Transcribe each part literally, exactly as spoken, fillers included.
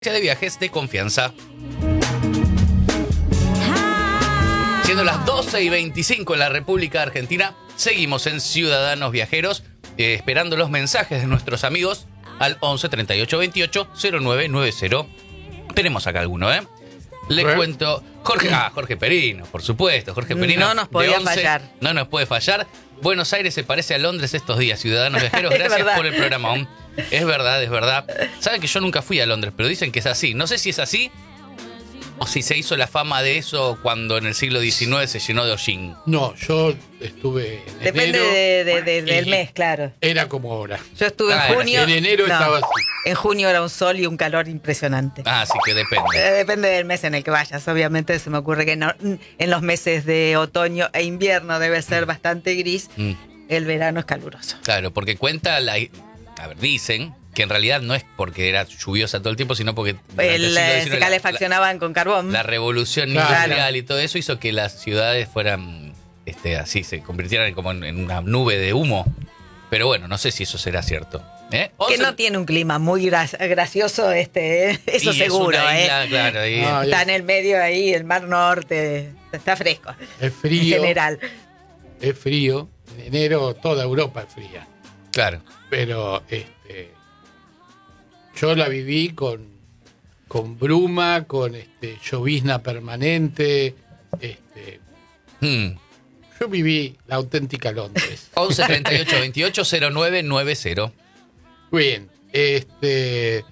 de viajes de confianza. Siendo las doce y veinticinco en la República Argentina, seguimos en Ciudadanos Viajeros, eh, esperando los mensajes de nuestros amigos al once treinta y ocho veintiocho cero nueve nueve cero. Tenemos acá alguno, ¿eh? Les ¿Eh? cuento. Jorge, ah, Jorge Perino, por supuesto. Jorge Perino. No nos podía once, fallar. No nos puede fallar. Buenos Aires se parece a Londres estos días, Ciudadanos Viajeros. Gracias por el programa. Es verdad, es verdad. Saben que yo nunca fui a Londres, pero dicen que es así. No sé si es así o si se hizo la fama de eso cuando en el siglo diecinueve se llenó de hollín. No, yo estuve en Depende enero, de, de, de, del mes, claro. Era como ahora. Yo estuve Ah, en junio. En enero no, estaba así. En junio era un sol y un calor impresionante. Ah, así que depende. Eh, depende del mes en el que vayas. Obviamente se me ocurre que no, en los meses de otoño e invierno debe ser bastante gris. Mm. El verano es caluroso. Claro, porque cuenta la... A ver, dicen que en realidad no es porque era lluviosa todo el tiempo, sino porque El, el siglo eh, diecinueve se calefaccionaban con carbón. La revolución Claro. industrial y todo eso hizo que las ciudades fueran este, así, se convirtieran como en, en una nube de humo. Pero bueno, no sé si eso será cierto. ¿Eh? Que once no tiene un clima muy gra- gracioso, este, eso y seguro, es una ¿eh? isla, claro, ahí. Ah, Está en el medio ahí, el Mar Norte, está fresco. Es frío. En general. Es frío. En enero toda Europa es fría. Claro. Pero este, yo la viví con, con bruma, con este, llovizna permanente. Este, Hmm. yo viví la auténtica Londres. once treinta y ocho veintiocho cero nueve nueve cero. Bien, este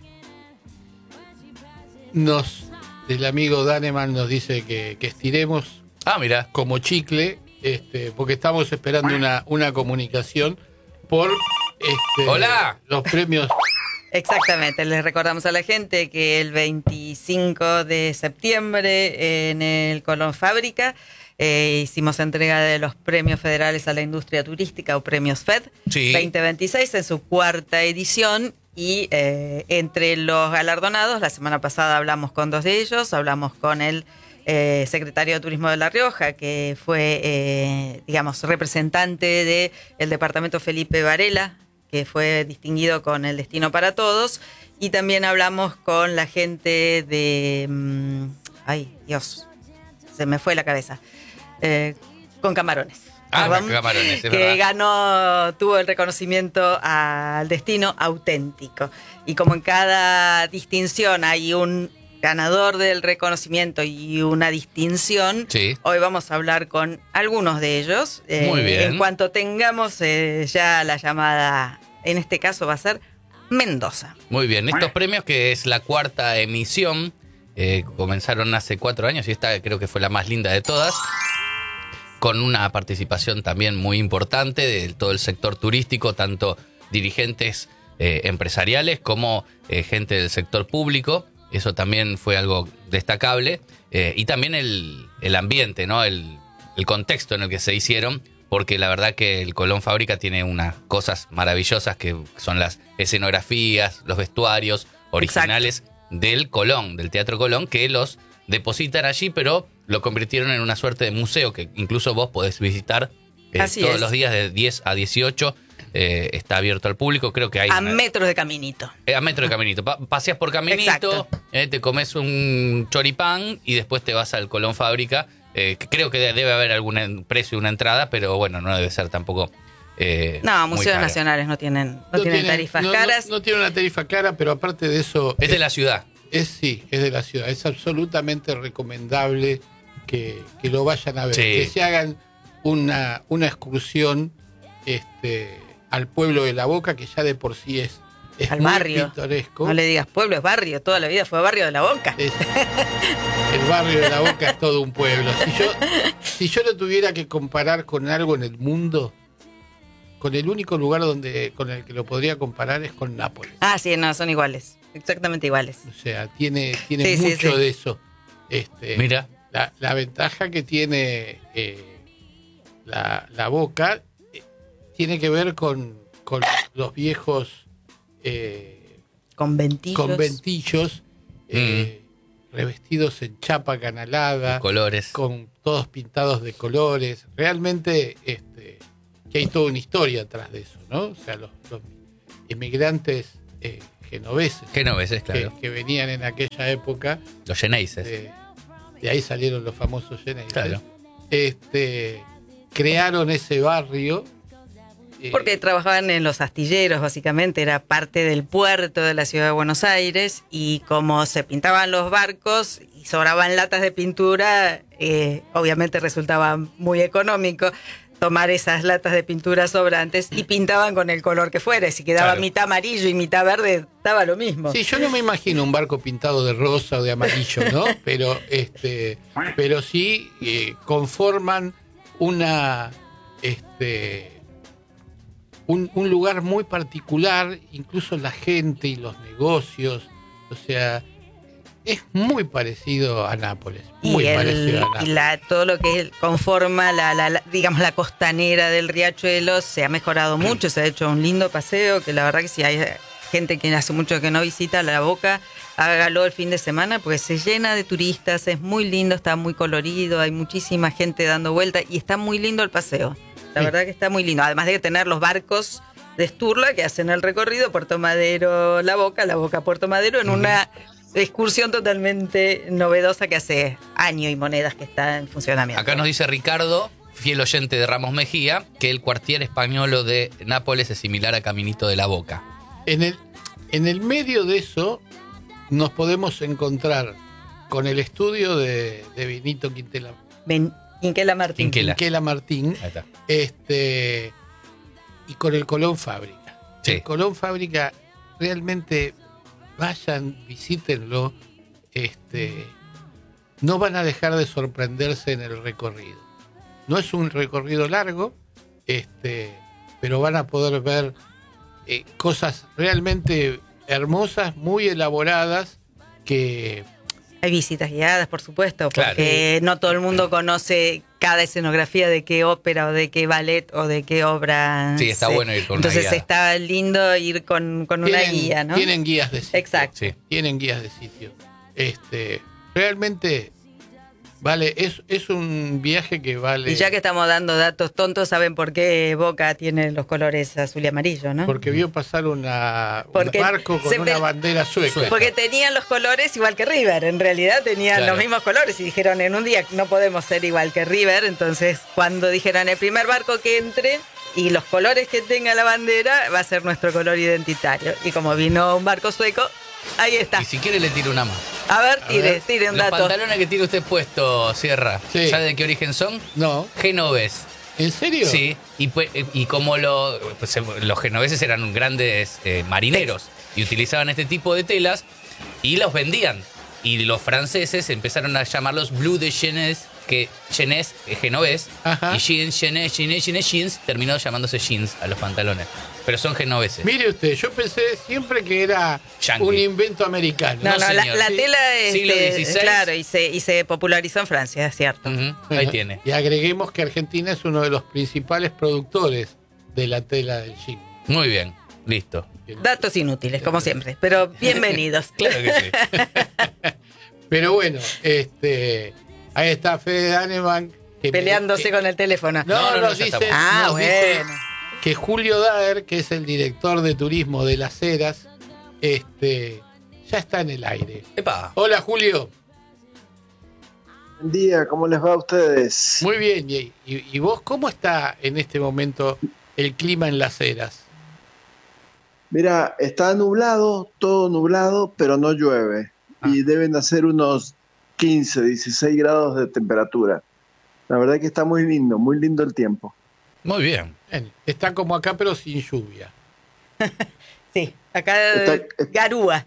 nos el amigo Daneman nos dice que, que estiremos Ah, mira. como chicle, este, porque estamos esperando una, una comunicación por este, Hola. los premios. Exactamente, les recordamos a la gente que el veinticinco de septiembre en el Colón Fábrica eh, hicimos entrega de los premios federales a la industria turística o premios F E D Sí. veinte veintiséis en su cuarta edición y eh, entre los galardonados, la semana pasada hablamos con dos de ellos, hablamos con el eh, secretario de Turismo de La Rioja, que fue, eh, digamos, representante del departamento Felipe Varela, que fue distinguido con el Destino para Todos, y también hablamos con la gente de... Mmm, ay, Dios, se me fue la cabeza. Eh, con Camarones. Ah, Perdón, con Camarones, es que verdad. ganó, tuvo el reconocimiento al Destino auténtico. Y como en cada distinción hay un ganador del reconocimiento y una distinción, Sí. hoy vamos a hablar con algunos de ellos. Eh, Muy bien. En cuanto tengamos eh, ya la llamada, en este caso va a ser Mendoza. Muy bien, estos premios que es la cuarta emisión, eh, comenzaron hace cuatro años y esta creo que fue la más linda de todas, con una participación también muy importante de todo el sector turístico, tanto dirigentes eh, empresariales como eh, gente del sector público. Eso también fue algo destacable. Eh, y también el, el ambiente, ¿no? El, el contexto en el que se hicieron, porque la verdad que el Colón Fábrica tiene unas cosas maravillosas que son las escenografías, los vestuarios originales del Colón, del Teatro Colón, que los depositan allí, pero lo convirtieron en una suerte de museo que incluso vos podés visitar eh, Así todos es. los días de diez a dieciocho. Eh, está abierto al público, creo que hay... A una- metros de caminito. eh, a metro de Caminito. Pa- paseas por Caminito, Exacto. eh, te comes un choripán y después te vas al Colón Fábrica. Eh, que creo que debe haber algún en- precio de una entrada, pero bueno, no debe ser tampoco eh, No, muy museos caro. nacionales no tienen, no tienen tiene- tarifas no- no- caras. No, tiene una tarifa cara, pero aparte de eso. Es de la ciudad. Es sí, es de la ciudad. Es absolutamente recomendable que, que lo vayan a ver. Sí. Que se hagan una, una excursión este, al pueblo de La Boca, que ya de por sí es, es Al muy barrio. pintoresco. No le digas pueblo, es barrio. Toda la vida fue barrio de La Boca. Es- el barrio de La Boca es todo un pueblo. Si yo, si yo lo tuviera que comparar con algo en el mundo, con el único lugar donde con el que lo podría comparar es con Nápoles. Ah, sí, no, son iguales. Exactamente iguales. O sea, tiene, tiene Sí, sí, mucho sí. de eso. Este, Mira. La, la ventaja que tiene eh, la, la Boca eh, tiene que ver con, con los viejos eh, Conventillos. conventillos eh, revestidos en chapa canalada, Colores. con todos pintados de colores. Realmente este, que hay toda una historia atrás de eso, ¿no? O sea, los, los inmigrantes eh, genoveses. Genoveses, claro. Que, que venían en aquella época. Los Geneises. De, de ahí salieron los famosos Geneises. Claro. Este, crearon ese barrio. eh, Porque trabajaban en los astilleros, básicamente, era parte del puerto de la ciudad de Buenos Aires, y como se pintaban los barcos y sobraban latas de pintura, eh, obviamente resultaba muy económico tomar esas latas de pintura sobrantes y pintaban con el color que fuera. Si quedaba Claro. mitad amarillo y mitad verde, daba lo mismo. Sí, yo no me imagino un barco pintado de rosa o de amarillo, ¿no? Pero, este, pero sí eh, conforman una, este, un, un lugar muy particular, incluso la gente y los negocios. O sea, es muy parecido a Nápoles. Muy y el- parecido a y Nápoles. la, todo lo que conforma la, la- la- digamos la costanera del Riachuelo se ha mejorado mucho, se ha hecho un lindo paseo, que la verdad que si hay gente que hace mucho que no visita La Boca, hágalo el fin de semana porque se llena de turistas, es muy lindo, está muy colorido, hay muchísima gente dando vuelta y está muy lindo el paseo. La Sí. verdad que está muy lindo, además de tener los barcos de Sturla que hacen el recorrido Puerto Madero, La Boca, La Boca, Puerto Madero, en una excursión totalmente novedosa que hace año y monedas que está en funcionamiento. Acá nos dice Ricardo, fiel oyente de Ramos Mejía, que el cuartier españolo de Nápoles es similar a Caminito de la Boca. En el, en el medio de eso nos podemos encontrar con el estudio de, de Benito Quintela, Ben- Quinquela Martín. Quinquela. Quinquela Martín, Ahí está. este, y con el Colón Fábrica. Sí. El Colón Fábrica, realmente vayan, visítenlo, este, no van a dejar de sorprenderse en el recorrido. No es un recorrido largo, este, pero van a poder ver eh, cosas realmente hermosas, muy elaboradas, que Hay visitas guiadas, por supuesto, Claro. porque no todo el mundo conoce cada escenografía de qué ópera o de qué ballet o de qué obra. Sí, está se- bueno ir con una Entonces guiada. está lindo ir con, con una tienen, guía, ¿no? tienen guías de sitio. Exacto. Sí. Tienen guías de sitio. Este, realmente vale, es, es un viaje que vale. Y ya que estamos dando datos tontos, saben por qué Boca tiene los colores azul y amarillo, ¿no? Porque vio pasar una, Porque un barco con se una ve- bandera sueca. Sueca. Porque tenían los colores igual que River, en realidad tenían Claro. los mismos colores y dijeron en un día no podemos ser igual que River, entonces cuando dijeron el primer barco que entre y los colores que tenga la bandera va a ser nuestro color identitario. Y como vino un barco sueco, ahí está. Y si quiere le tiro una más. A ver, A tire, ver. tire un Los dato. pantalones que tiene usted puesto, Sierra, Sí. ¿sabe de qué origen son? No, Genoves. ¿en serio? Sí, y, pues, y como lo, pues, eh, los genoveses eran grandes eh, marineros y utilizaban este tipo de telas y los vendían. Y los franceses empezaron a llamarlos Bleu de Jeunesse, que Jeunesse es genovés, Ajá. y jeans, Jeunesse, Jeunesse, Jeunesse, jeans, terminó llamándose jeans a los pantalones. Pero son genoveses. Mire usted, yo pensé siempre que era Yankee. un invento americano. No, No, no, la, señor. la Sí. tela es Siglo dieciséis. claro, y se, y se popularizó en Francia, es cierto. Ujú, ahí tiene. Y agreguemos que Argentina es uno de los principales productores de la tela del jean. Muy bien, listo. Datos inútiles, como siempre, pero bienvenidos. Claro que sí. Pero bueno, este, ahí está Fede Daneman. que me- Peleándose que- con el teléfono. No, No, no, no, nos ya dice, estamos. Ah, nos dice bueno. que Julio Daer, que es el director de turismo de Las Heras, este, ya está en el aire. Epa. Hola Julio, Buen día, ¿cómo les va a ustedes? muy bien. ¿Y, y- y vos cómo está en este momento el clima en Las Heras? Mira, está nublado, todo nublado, pero no llueve. Ah. Y deben hacer unos quince, dieciséis grados de temperatura. La verdad que está muy lindo, muy lindo el tiempo. Muy bien. Bien, está como acá pero sin lluvia. Sí, acá Está- eh, Garúa.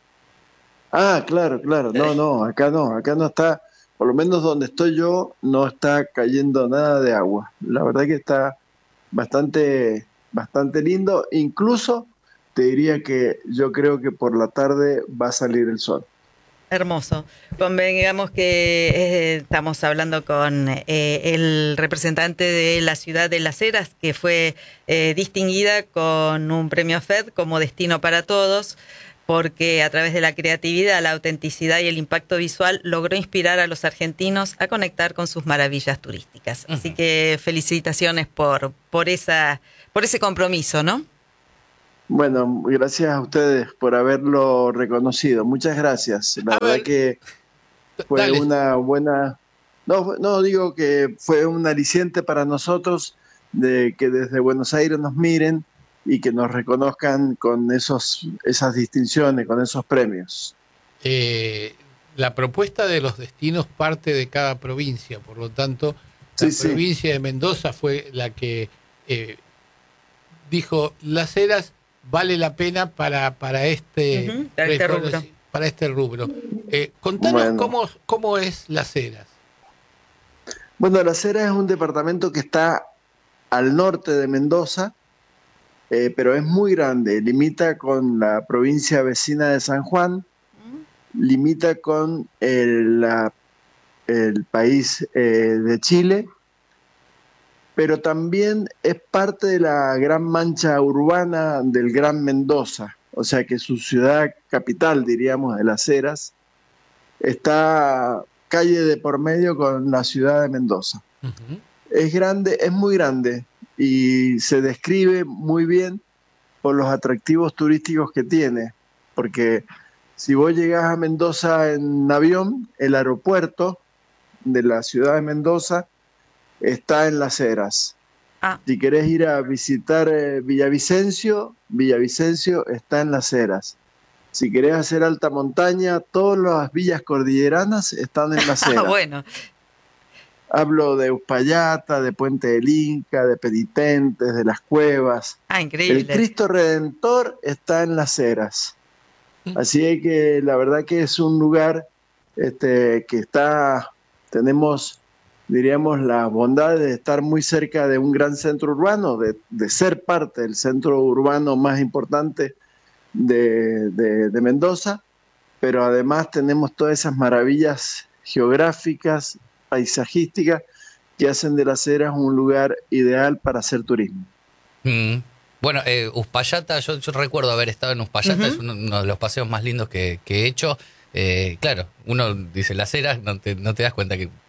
Ah, claro, claro. No, no, acá no, acá no está, por lo menos donde estoy yo, no está cayendo nada de agua. La verdad que está bastante, bastante lindo. Incluso te diría que yo creo que por la tarde va a salir el sol. Hermoso. Convengamos que eh, estamos hablando con eh, el representante de la ciudad de Las Heras, que fue eh, distinguida con un premio F E D como Destino para Todos, porque a través de la creatividad, la autenticidad y el impacto visual logró inspirar a los argentinos a conectar con sus maravillas turísticas. Ujú. Así que felicitaciones por, por, esa, por ese compromiso, ¿no? Bueno, gracias a ustedes por haberlo reconocido. Muchas gracias. La A verdad ver, que fue dale. una buena... No, no digo que fue un aliciente para nosotros de que desde Buenos Aires nos miren y que nos reconozcan con esos, esas distinciones, con esos premios. Eh, la propuesta de los destinos parte de cada provincia, por lo tanto, la Sí, sí. provincia de Mendoza fue la que eh, dijo, Las Heras vale la pena para, para este, Ujú, para este reconoci- rubro. para este rubro. Eh, contanos Bueno. cómo, cómo es Las Heras. Bueno, Las Heras es un departamento que está al norte de Mendoza, eh, pero es muy grande. Limita con la provincia vecina de San Juan, limita con el, la- el país eh, de Chile, pero también es parte de la gran mancha urbana del Gran Mendoza, o sea que su ciudad capital, diríamos, de Las Heras, está calle de por medio con la ciudad de Mendoza. Ujú. Es grande, es muy grande y se describe muy bien por los atractivos turísticos que tiene, porque si vos llegás a Mendoza en avión, el aeropuerto de la ciudad de Mendoza está en Las Heras. Ah, Si querés ir a visitar eh, Villavicencio, Villavicencio está en Las Heras. Si querés hacer alta montaña, todas las villas cordilleranas están en Las ah, Heras. bueno. Hablo de Uspallata, de Puente del Inca, de Penitentes, de las Cuevas. Ah, El increíble. Cristo Redentor está en Las Heras. Así que la verdad que es un lugar este, que está, tenemos, diríamos, la bondad de estar muy cerca de un gran centro urbano, de, de ser parte del centro urbano más importante de, de, de Mendoza, pero además tenemos todas esas maravillas geográficas, paisajísticas, que hacen de Las Heras un lugar ideal para hacer turismo. Mm. Bueno, eh, Uspallata, yo, yo recuerdo haber estado en Uspallata, Ujú. es uno, uno de los paseos más lindos que, que he hecho. Eh, claro, uno dice Las Heras, no te, no te das cuenta que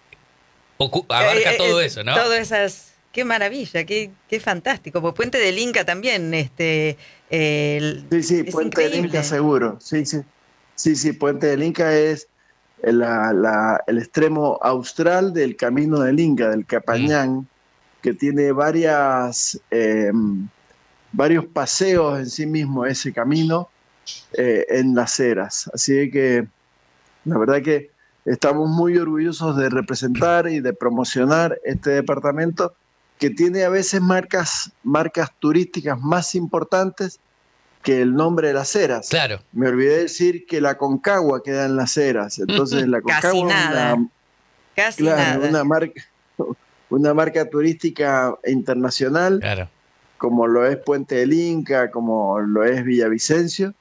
ocu- abarca Eh, eh, todo eh, eso, ¿no? Todas esas. Qué maravilla, qué, qué fantástico. Pues Puente del Inca también, este, eh, el- Sí, sí, es Puente del increíble. Inca seguro. Sí, sí. Sí, sí, Puente del Inca es la- la- el extremo austral del camino del Inca, del Capañán, que tiene varias, eh, varios paseos en sí mismo ese camino eh, en Las Heras. Así que la verdad que estamos muy orgullosos de representar y de promocionar este departamento que tiene a veces marcas, marcas turísticas más importantes que el nombre de Las Heras. Claro. Me olvidé decir que la Concagua queda en Las Heras. Entonces la Casi Concagua es nada. una, Casi claro, nada. una marca, una marca turística internacional, Claro. como lo es Puente del Inca, como lo es Villavicencio,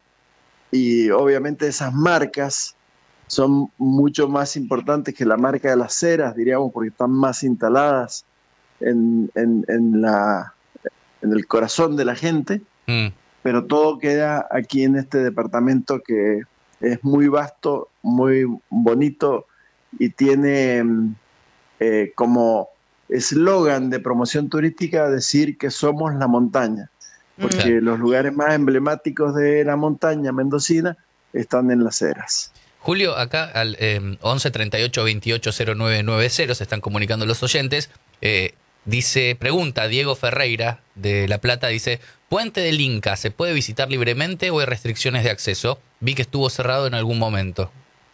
y obviamente esas marcas son mucho más importantes que la marca de Las Heras, diríamos, porque están más instaladas en, en, en, la, en el corazón de la gente, Mm. pero todo queda aquí en este departamento que es muy vasto, muy bonito y tiene eh, como eslogan de promoción turística decir que somos la montaña, porque Claro. los lugares más emblemáticos de la montaña mendocina están en Las Heras. Julio, acá al eh, once treinta y ocho veintiocho cero nueve nueve cero se están comunicando los oyentes. Eh, dice, pregunta Diego Ferreira de La Plata, dice, ¿Puente del Inca se puede visitar libremente o hay restricciones de acceso? Vi que estuvo cerrado en algún momento.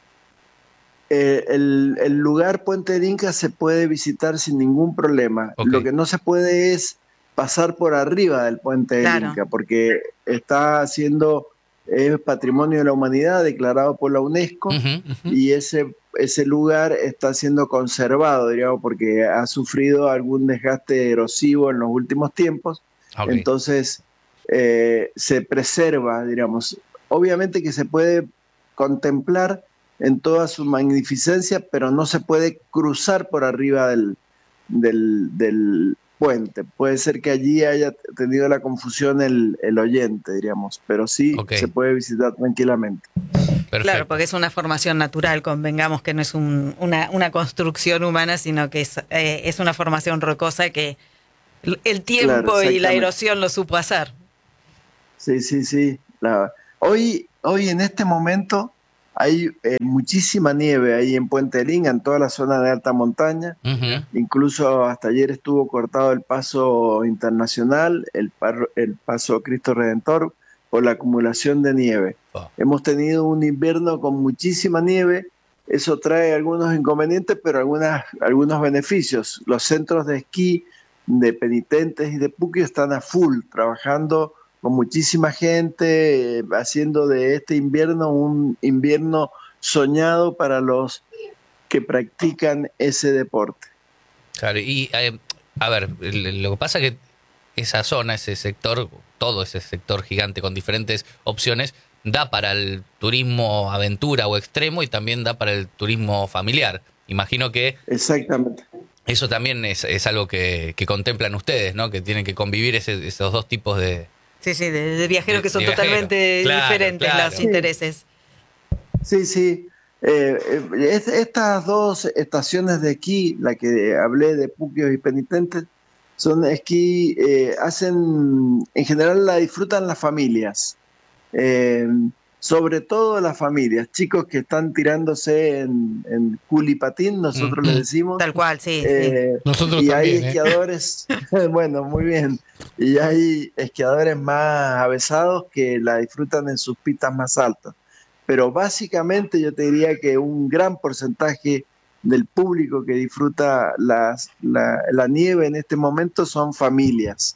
Eh, el, el lugar Puente del Inca se puede visitar sin ningún problema. Ok. Lo que no se puede es pasar por arriba del Puente del Claro. Inca, porque está siendo es Patrimonio de la Humanidad declarado por la UNESCO. Ujú. Y ese, ese lugar está siendo conservado, digamos, porque ha sufrido algún desgaste erosivo en los últimos tiempos. Ok. Entonces, eh, se preserva, digamos. Obviamente que se puede contemplar en toda su magnificencia, pero no se puede cruzar por arriba del, del, del puente. Puede ser que allí haya tenido la confusión el, el oyente, diríamos, pero sí Ok. se puede visitar tranquilamente. Perfecto. Claro, porque es una formación natural, convengamos que no es un- una, una construcción humana, sino que es, eh, es una formación rocosa que el el tiempo Claro, y la exactamente. erosión lo supo hacer. Sí, sí, sí. La, hoy, hoy en este momento hay eh, muchísima nieve ahí en Puente Linga, en toda la zona de alta montaña. Ujú. Incluso hasta ayer estuvo cortado el paso internacional, el, par- el paso Cristo Redentor, por la acumulación de nieve. Oh. Hemos tenido un invierno con muchísima nieve. Eso trae algunos inconvenientes, pero algunas, algunos beneficios. Los centros de esquí de Penitentes y de Puquio están a full, trabajando con muchísima gente, eh, haciendo de este invierno un invierno soñado para los que practican ese deporte. Claro, y eh, a ver, el- lo que pasa es que esa zona, ese sector, todo ese sector gigante con diferentes opciones, da para el turismo aventura o extremo y también da para el turismo familiar. Imagino que Exactamente. eso también es, es algo que, que contemplan ustedes, ¿no? Que tienen que convivir ese- esos dos tipos de... Sí, sí, de, de viajeros De- que son de viajero. totalmente Claro, diferentes claro. los intereses. Sí, sí. Eh, eh, es- estas dos estaciones de esquí, la que hablé de Puquio y Penitentes, son esquí, eh, hacen, en general la disfrutan las familias, eh, sobre todo las familias, chicos que están tirándose en, en culipatín, nosotros les Ujú. decimos, Tal cual, sí, sí. eh, Nosotros y hay también, ¿eh? esquiadores, bueno, muy bien, y hay esquiadores más avesados que la disfrutan en sus pistas más altas. Pero básicamente yo te diría que un gran porcentaje del público que disfruta las, la, la nieve en este momento son familias,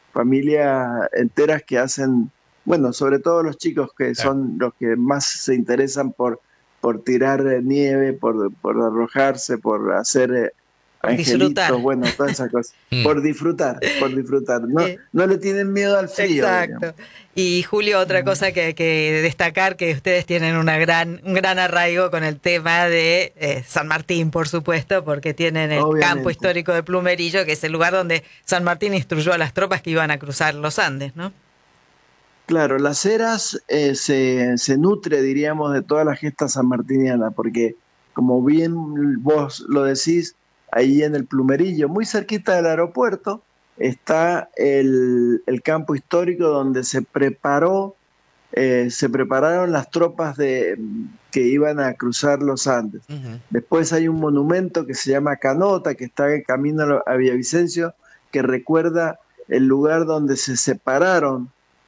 familias enteras que hacen, bueno, sobre todo los chicos que Claro. son los que más se interesan por, por tirar eh, nieve, por, por arrojarse, por hacer eh, Por disfrutar. angelitos, bueno, todas esas cosas, Mm. por disfrutar, por disfrutar. No, Sí. no le tienen miedo al frío, digamos. Exacto. Y Julio, otra cosa que hay que destacar, que ustedes tienen una gran, un gran arraigo con el tema de eh, San Martín, por supuesto, porque tienen el Obviamente. campo histórico de Plumerillo, que es el lugar donde San Martín instruyó a las tropas que iban a cruzar los Andes, ¿no? Claro, Las Heras eh, se, se nutre, diríamos, de toda la gesta sanmartiniana, porque como bien vos lo decís, ahí en el Plumerillo, muy cerquita del aeropuerto, está el, el campo histórico donde se preparó, eh, se prepararon las tropas de, que iban a cruzar los Andes. Ujú. Después hay un monumento que se llama Canota, que está en camino a Villavicencio, que recuerda el lugar donde se separaron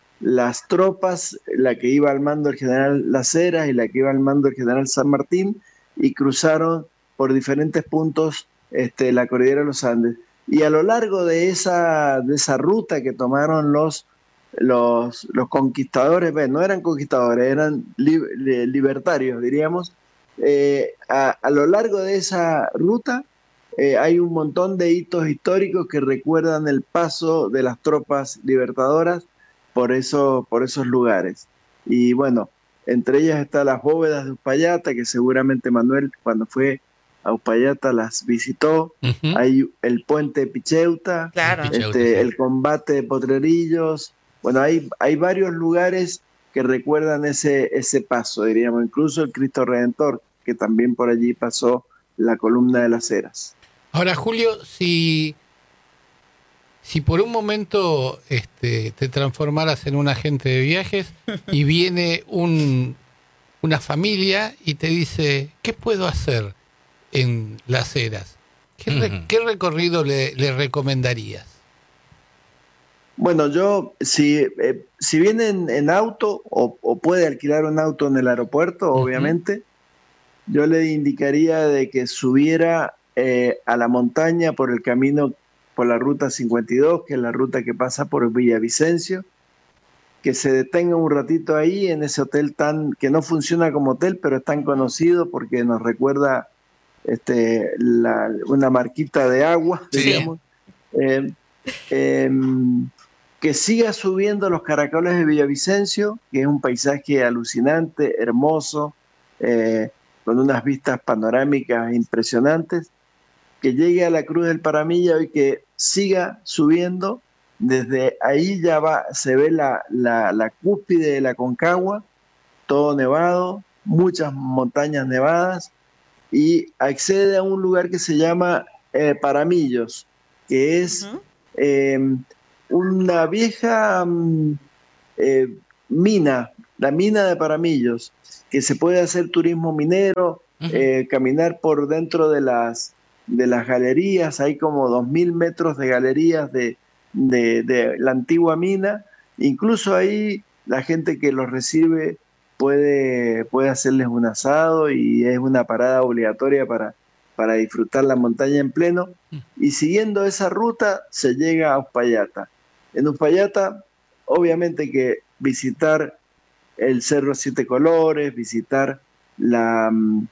las tropas, la que iba al mando el general Las Heras y la que iba al mando el general San Martín, y cruzaron por diferentes puntos este, la cordillera de los Andes. Y a lo largo de esa, de esa ruta que tomaron los, los, los conquistadores, bueno, no eran conquistadores, eran li, li, libertarios, diríamos, eh, a, a lo largo de esa ruta eh, hay un montón de hitos históricos que recuerdan el paso de las tropas libertadoras por, eso, por esos lugares. Y bueno, entre ellas están las bóvedas de Uspallata, que seguramente Manuel cuando fue a Uspallata las visitó. Ujú. Hay el puente de Picheuta, Claro. Picheuta, este, sí. el combate de Potrerillos. Bueno, hay, hay varios lugares que recuerdan ese, ese paso, diríamos, incluso el Cristo Redentor, que también por allí pasó la columna de las Heras. Ahora, Julio, si, si por un momento este, te transformaras en un agente de viajes y viene un, una familia y te dice, ¿qué puedo hacer en Las Heras? ¿Qué, re- Ujú. qué recorrido le, le recomendarías? Bueno, yo, si, eh, si viene en, en auto o, o puede alquilar un auto en el aeropuerto, Ujú. obviamente, yo le indicaría de que subiera eh, a la montaña por el camino, por la ruta cincuenta y dos, que es la ruta que pasa por Villavicencio, que se detenga un ratito ahí en ese hotel tan que no funciona como hotel, pero es tan conocido porque nos recuerda este, la, una marquita de agua, Sí. diríamos. Eh, eh, que siga subiendo los caracoles de Villavicencio, que es un paisaje alucinante, hermoso, eh, con unas vistas panorámicas impresionantes, que llegue a la Cruz del Paramilla y que siga subiendo. Desde ahí ya va, se ve la, la, la cúspide de la Concagua, todo nevado, muchas montañas nevadas, y accede a un lugar que se llama eh, Paramillos, que es Ujú. eh, una vieja, mm, eh, mina, la mina de Paramillos, que se puede hacer turismo minero, uh-huh. eh, caminar por dentro de las, de las galerías, hay como dos mil metros de galerías de, de, de la antigua mina, incluso ahí la gente que los recibe puede, puede hacerles un asado y es una parada obligatoria para, para disfrutar la montaña en pleno, y siguiendo esa ruta se llega a Uspallata. En Uspallata, obviamente que visitar el Cerro Siete Colores, visitar la,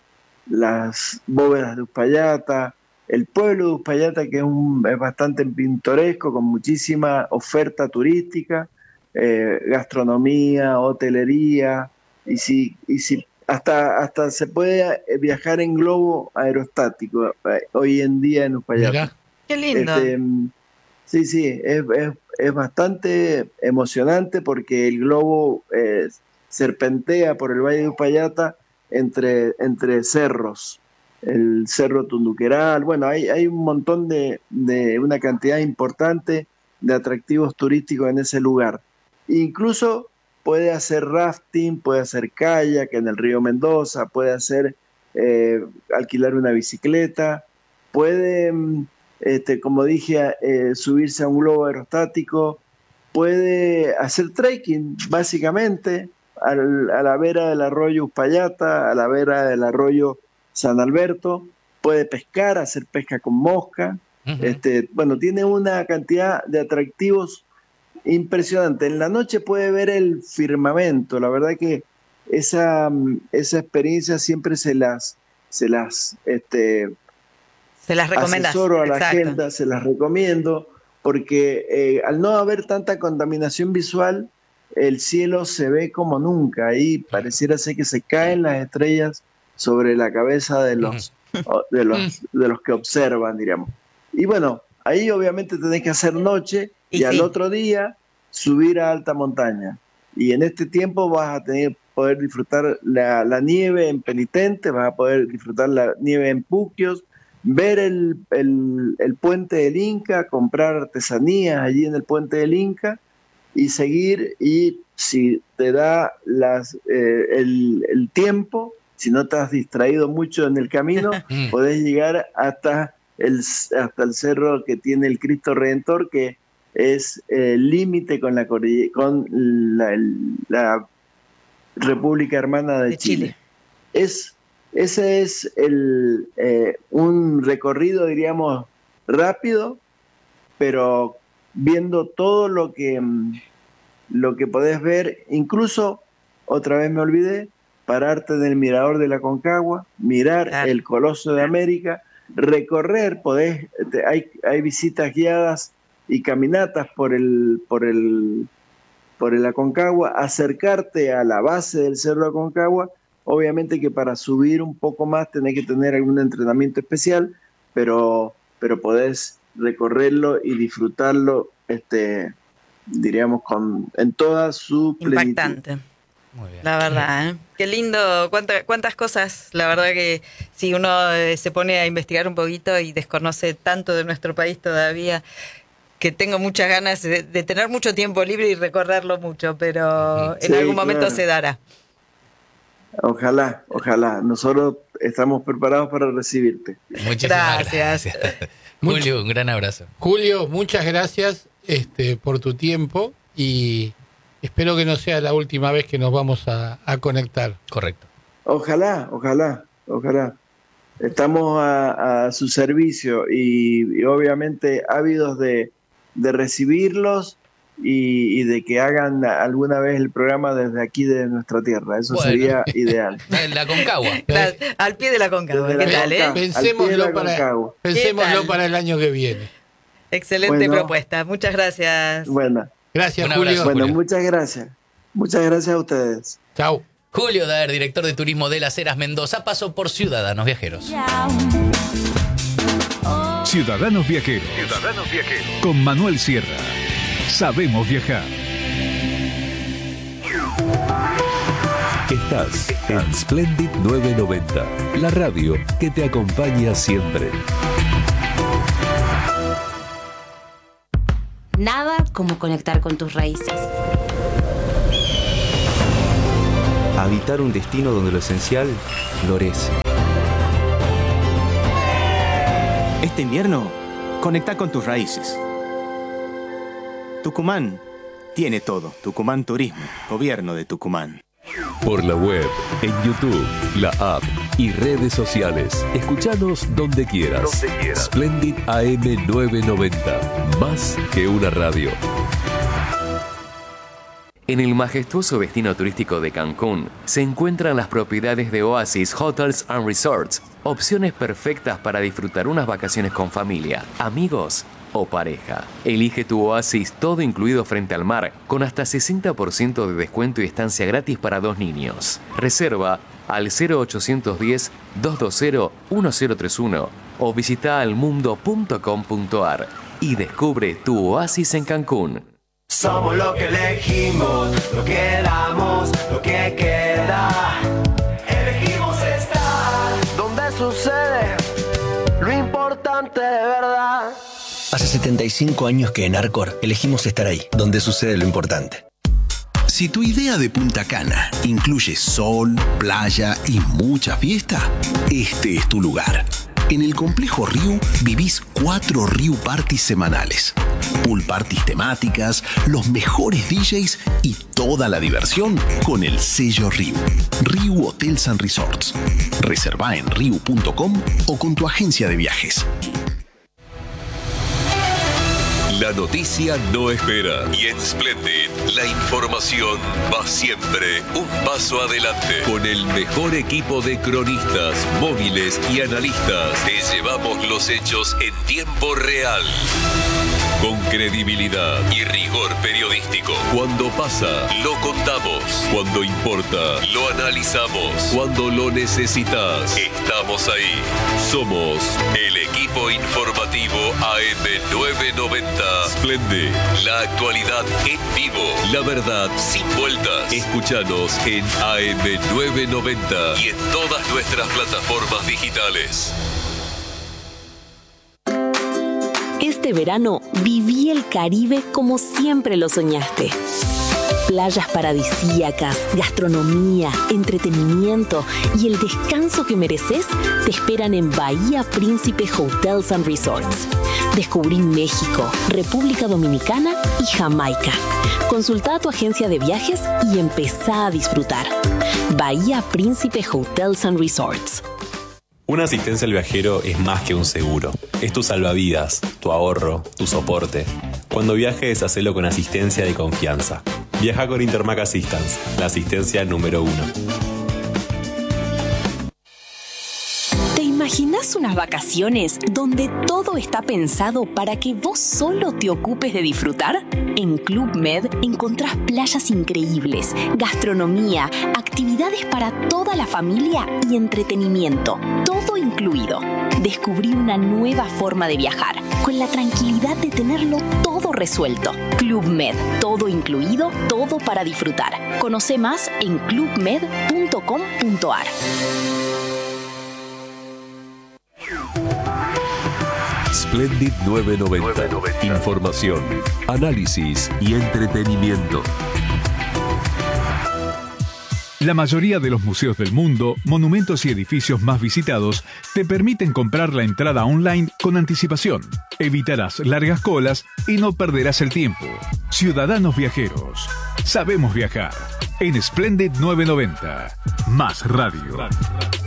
las bóvedas de Uspallata, el pueblo de Uspallata, que es, un, es bastante pintoresco, con muchísima oferta turística, eh, gastronomía, hotelería, y si, y si hasta, hasta se puede viajar en globo aerostático eh, hoy en día en Uspallata. Mirá. Qué lindo. Este, sí, sí, es, es, es bastante emocionante porque el globo eh, serpentea por el Valle de Uspallata entre, entre cerros, el Cerro Tunduqueral, bueno, hay, hay un montón de, de, una cantidad importante de atractivos turísticos en ese lugar. Incluso puede hacer rafting, puede hacer kayak en el río Mendoza, puede hacer, eh, alquilar una bicicleta, puede, este, como dije, eh, subirse a un globo aerostático, puede hacer trekking, básicamente, al, a la vera del arroyo Uspallata, a la vera del arroyo San Alberto, puede pescar, hacer pesca con mosca, uh-huh. este, bueno, tiene una cantidad de atractivos impresionante. En la noche puede ver el firmamento, la verdad que esa, esa experiencia siempre se las, se las, este, se las recomiendas. Asesoro a la Exacto. agenda, se las recomiendo, porque eh, al no haber tanta contaminación visual, el cielo se ve como nunca, ahí pareciera ser que se caen las estrellas sobre la cabeza de los, de los, de los que observan, diríamos. Y bueno, ahí obviamente tenés que hacer noche y, y al sí. otro día subir a alta montaña. Y en este tiempo vas a tener poder disfrutar la, la nieve en Penitente, vas a poder disfrutar la nieve en Puquios, ver el, el, el puente del Inca, comprar artesanías allí en el puente del Inca y seguir, y si te da las, eh, el, el tiempo, si no te has distraído mucho en el camino, podés llegar hasta el, hasta el cerro que tiene el Cristo Redentor, que es el eh, límite con la con la, la República Hermana de, de Chile. Chile. Es, ese es el, eh, un recorrido, diríamos, rápido, pero viendo todo lo que, lo que podés ver, incluso, otra vez me olvidé, pararte en el mirador de la Concagua, mirar claro. el Coloso de América, recorrer, podés, hay, hay visitas guiadas y caminatas por el, por el, por el Aconcagua, acercarte a la base del Cerro Aconcagua. Obviamente que para subir un poco más tenés que tener algún entrenamiento especial, pero, pero podés recorrerlo y disfrutarlo, este, diríamos, con, en toda su plenitud. Impactante. Muy bien. La verdad, ¿eh? Qué lindo, cuánta, cuántas cosas. La verdad que si uno eh, se pone a investigar un poquito y desconoce tanto de nuestro país todavía, que tengo muchas ganas de, de tener mucho tiempo libre y recorrerlo mucho, pero sí, en algún momento claro. se dará. Ojalá, ojalá. Nosotros estamos preparados para recibirte. Muchísimas gracias. gracias. Julio, un gran abrazo. Julio, muchas gracias este, por tu tiempo y espero que no sea la última vez que nos vamos a, a conectar. Correcto. Ojalá, ojalá, ojalá. Estamos a, a su servicio y, y obviamente ávidos de, de recibirlos y, y de que hagan alguna vez el programa desde aquí de nuestra tierra. Eso bueno. sería ideal. La Concagua. La, al pie de la Concagua. ¿Qué la tal, Concagua, eh? Pensémoslo, para, pensémoslo para el año que viene. Excelente bueno, propuesta. Muchas gracias. Bueno. Gracias, Un Julio. abrazo, bueno, Julio. muchas gracias. Muchas gracias a ustedes. Chau. Julio Daer, director de turismo de Las Heras Mendoza, pasó por Ciudadanos Viajeros. Ciudadanos Viajeros. Ciudadanos Viajeros. Con Manuel Sierra. Sabemos viajar. Estás en Splendid novecientos noventa, la radio que te acompaña siempre. Nada como conectar con tus raíces. a habitar un destino donde lo esencial florece. Este invierno, conecta con tus raíces. Tucumán tiene todo. Tucumán Turismo, Gobierno de Tucumán. Por la web, en YouTube, la app y redes sociales. Escuchanos donde quieras. Donde quieras. Splendid A M novecientos noventa. Más que una radio. En el majestuoso destino turístico de Cancún se encuentran las propiedades de Oasis Hotels and Resorts, opciones perfectas para disfrutar unas vacaciones con familia, amigos o pareja. Elige tu oasis todo incluido frente al mar, con hasta sesenta por ciento de descuento y estancia gratis para dos niños. Reserva al cero ochocientos diez, doscientos veinte, diez treinta y uno o visita almundo punto com punto ar y descubre tu oasis en Cancún. Somos lo que elegimos, lo que damos, lo que queda. Elegimos estar donde sucede lo importante de verdad. Hace setenta y cinco años que en Arcor elegimos estar ahí, donde sucede lo importante. Si tu idea de Punta Cana incluye sol, playa y mucha fiesta, este es tu lugar. En el Complejo Riu vivís cuatro Riu Parties semanales. Pool parties temáticas, los mejores D Js y toda la diversión con el sello Riu. Riu Hotels and Resorts. Reserva en riu punto com o con tu agencia de viajes. La noticia no espera y en Splendid la información va siempre un paso adelante. Con el mejor equipo de cronistas, móviles y analistas, te llevamos los hechos en tiempo real. Con credibilidad y rigor periodístico. Cuando pasa, lo contamos. Cuando importa, lo analizamos. Cuando lo necesitas, estamos ahí. Somos el equipo informativo A M novecientos noventa. Splendid, la actualidad en vivo. La verdad sin vueltas. Escúchanos en A M novecientos noventa y en todas nuestras plataformas digitales. Este verano viví el Caribe como siempre lo soñaste. Playas paradisíacas, gastronomía, entretenimiento y el descanso que mereces te esperan en Bahía Príncipe Hotels and Resorts. Descubrí México, República Dominicana y Jamaica. Consulta a tu agencia de viajes y empezá a disfrutar. Bahía Príncipe Hotels and Resorts. Una asistencia al viajero es más que un seguro. Es tu salvavidas, tu ahorro, tu soporte. Cuando viajes, hacelo con asistencia de confianza. Viaja con Intermac Assistance, la asistencia número uno. ¿Te imaginas unas vacaciones donde todo está pensado para que vos solo te ocupes de disfrutar? En Club Med encontrás playas increíbles, gastronomía, actividades para toda la familia y entretenimiento, todo incluido. Descubrí una nueva forma de viajar, con la tranquilidad de tenerlo todo resuelto. Club Med, todo incluido, todo para disfrutar. Conoce más en club med punto com punto ar. Splendid novecientos noventa. Información, análisis y entretenimiento. La mayoría de los museos del mundo, monumentos y edificios más visitados te permiten comprar la entrada online con anticipación. Evitarás largas colas y no perderás el tiempo. Ciudadanos viajeros, sabemos viajar. En Splendid novecientos noventa. Más radio.